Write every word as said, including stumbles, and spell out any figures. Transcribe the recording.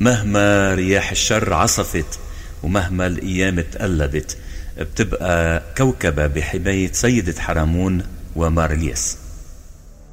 مهما رياح الشر عصفت ومهما الأيام تقلبت، بتبقى كوكبة بحماية سيدة حرمون ومار الياس.